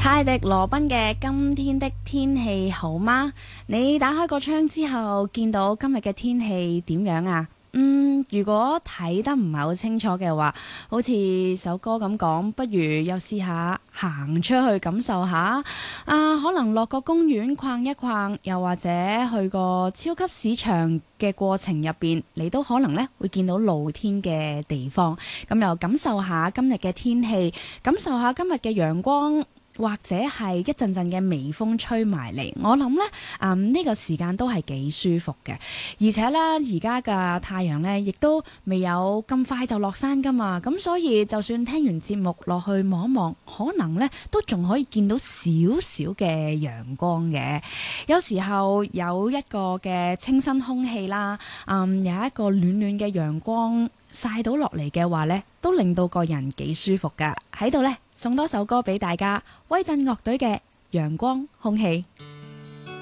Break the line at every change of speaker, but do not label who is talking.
泰迪羅賓嘅今天的天氣好嗎？你打開個窗之後，見到今日嘅天氣點樣啊？如果睇得唔係好清楚嘅話，好似首歌咁講，不如又試下行出去感受下可能落個公園逛一逛，又或者去個超級市場嘅過程入邊，你都可能咧會見到露天嘅地方，咁又感受下今日嘅天氣，感受下今日嘅陽光。或者係一陣陣嘅微風吹埋嚟，我諗呢，呢個時間都係幾舒服嘅，而且呢，而家嘅太陽呢，亦都未有咁快就落山噶嘛，咁所以就算聽完節目落去望一望，可能呢都仲可以見到少少嘅陽光嘅。有時候有一個嘅清新空氣啦，有一個暖暖嘅陽光曬到落嚟嘅話呢，都令到個人幾舒服噶。喺度呢，送多首歌俾大家，威震樂隊嘅《陽光空氣》。